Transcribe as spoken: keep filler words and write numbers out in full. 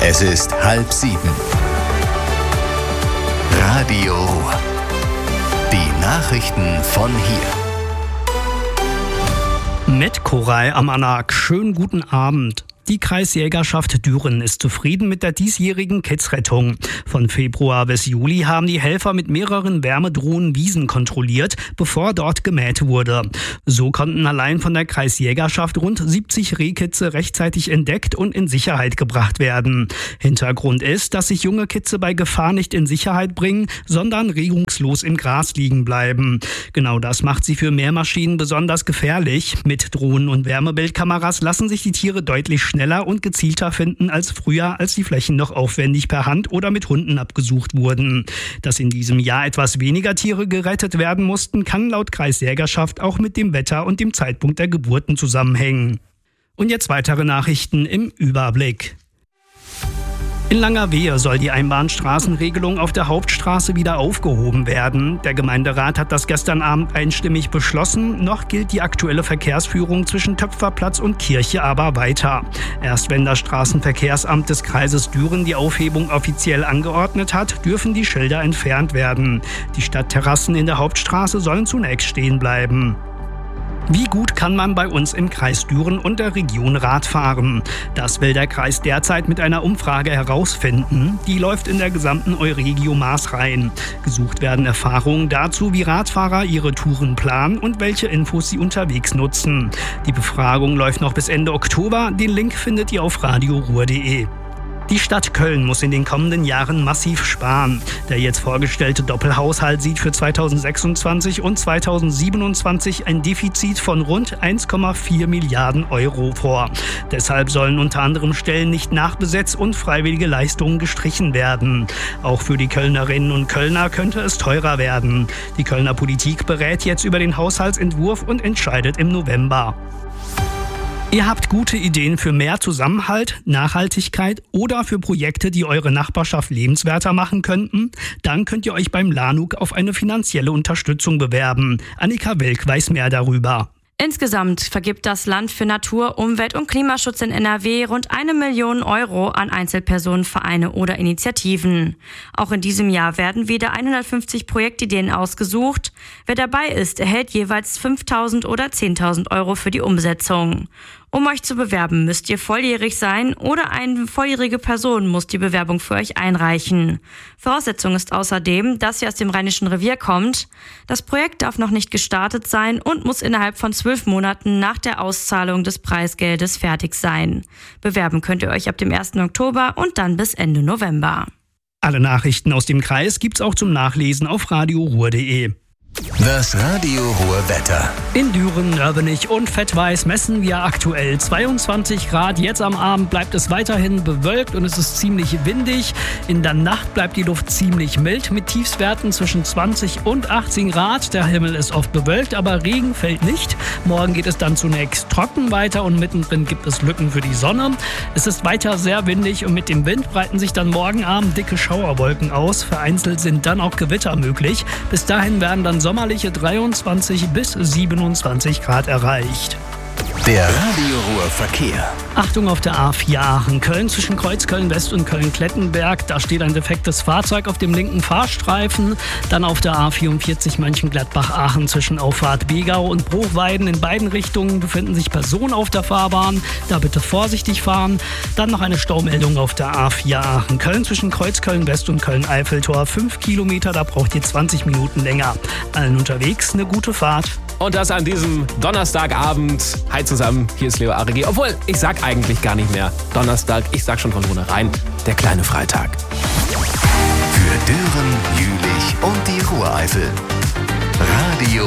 Es ist halb sieben. Radio Ruhr. Die Nachrichten von hier. Mit Koray Amanak. Schönen guten Abend. Die Kreisjägerschaft Düren ist zufrieden mit der diesjährigen Kitzrettung. Von Februar bis Juli haben die Helfer mit mehreren Wärmedrohnen Wiesen kontrolliert, bevor dort gemäht wurde. So konnten allein von der Kreisjägerschaft rund siebzig Rehkitze rechtzeitig entdeckt und in Sicherheit gebracht werden. Hintergrund ist, dass sich junge Kitze bei Gefahr nicht in Sicherheit bringen, sondern regungslos im Gras liegen bleiben. Genau das macht sie für Mähmaschinen besonders gefährlich. Mit Drohnen und Wärmebildkameras lassen sich die Tiere deutlich schneller und gezielter finden als früher, als die Flächen noch aufwendig per Hand oder mit Hunden abgesucht wurden. Dass in diesem Jahr etwas weniger Tiere gerettet werden mussten, kann laut Kreisjägerschaft auch mit dem Wetter und dem Zeitpunkt der Geburten zusammenhängen. Und jetzt weitere Nachrichten im Überblick. In Langerwehe soll die Einbahnstraßenregelung auf der Hauptstraße wieder aufgehoben werden. Der Gemeinderat hat das gestern Abend einstimmig beschlossen. Noch gilt die aktuelle Verkehrsführung zwischen Töpferplatz und Kirche aber weiter. Erst wenn das Straßenverkehrsamt des Kreises Düren die Aufhebung offiziell angeordnet hat, dürfen die Schilder entfernt werden. Die Stadtterrassen in der Hauptstraße sollen zunächst stehen bleiben. Wie gut kann man bei uns im Kreis Düren und der Region Rad fahren? Das will der Kreis derzeit mit einer Umfrage herausfinden. Die läuft in der gesamten Euregio Maasrhein. Gesucht werden Erfahrungen dazu, wie Radfahrer ihre Touren planen und welche Infos sie unterwegs nutzen. Die Befragung läuft noch bis Ende Oktober. Den Link findet ihr auf radio ruhr punkt de. Die Stadt Köln muss in den kommenden Jahren massiv sparen. Der jetzt vorgestellte Doppelhaushalt sieht für zweitausendsechsundzwanzig und zweitausendsiebenundzwanzig ein Defizit von rund eins Komma vier Milliarden Euro vor. Deshalb sollen unter anderem Stellen nicht nachbesetzt und freiwillige Leistungen gestrichen werden. Auch für die Kölnerinnen und Kölner könnte es teurer werden. Die Kölner Politik berät jetzt über den Haushaltsentwurf und entscheidet im November. Ihr habt gute Ideen für mehr Zusammenhalt, Nachhaltigkeit oder für Projekte, die eure Nachbarschaft lebenswerter machen könnten? Dann könnt ihr euch beim LANUG auf eine finanzielle Unterstützung bewerben. Annika Welk weiß mehr darüber. Insgesamt vergibt das Land für Natur-, Umwelt- und Klimaschutz in N R W rund eine Million Euro an Einzelpersonen, Vereine oder Initiativen. Auch in diesem Jahr werden wieder hundertfünfzig Projektideen ausgesucht. Wer dabei ist, erhält jeweils fünftausend oder zehntausend Euro für die Umsetzung. Um euch zu bewerben, müsst ihr volljährig sein oder eine volljährige Person muss die Bewerbung für euch einreichen. Voraussetzung ist außerdem, dass ihr aus dem Rheinischen Revier kommt. Das Projekt darf noch nicht gestartet sein und muss innerhalb von zwölf Monaten nach der Auszahlung des Preisgeldes fertig sein. Bewerben könnt ihr euch ab dem ersten Oktober und dann bis Ende November. Alle Nachrichten aus dem Kreis gibt's auch zum Nachlesen auf radio ruhr punkt de. Das Radio Ruhr Wetter. In Düren, Nörvenich und Fettweiß messen wir aktuell zweiundzwanzig Grad. Jetzt am Abend bleibt es weiterhin bewölkt und es ist ziemlich windig. In der Nacht bleibt die Luft ziemlich mild mit Tiefstwerten zwischen zwanzig und achtzehn Grad. Der Himmel ist oft bewölkt, aber Regen fällt nicht. Morgen geht es dann zunächst trocken weiter und mittendrin gibt es Lücken für die Sonne. Es ist weiter sehr windig und mit dem Wind breiten sich dann morgen Abend dicke Schauerwolken aus. Vereinzelt sind dann auch Gewitter möglich. Bis dahin werden dann sommerliche dreiundzwanzig bis siebenundzwanzig Grad erreicht. Der Radio Ruhr Verkehr. Achtung auf der A vier Aachen-Köln zwischen Kreuzköln-West und Köln-Klettenberg. Da steht ein defektes Fahrzeug auf dem linken Fahrstreifen. Dann auf der A vierundvierzig Mönchengladbach-Aachen zwischen Auffahrt Begau und Bruchweiden. In beiden Richtungen befinden sich Personen auf der Fahrbahn. Da bitte vorsichtig fahren. Dann noch eine Staumeldung auf der A vier Aachen-Köln zwischen Kreuzköln-West und Köln-Eiffeltor. Fünf Kilometer, da braucht ihr zwanzig Minuten länger. Allen unterwegs eine gute Fahrt. Und das an diesem Donnerstagabend. Hi zusammen, hier ist Leo Aregi. Obwohl, ich sag eigentlich gar nicht mehr Donnerstag, ich sag schon von vornherein, der kleine Freitag. Für Düren, Jülich und die Ruhreifel. Radio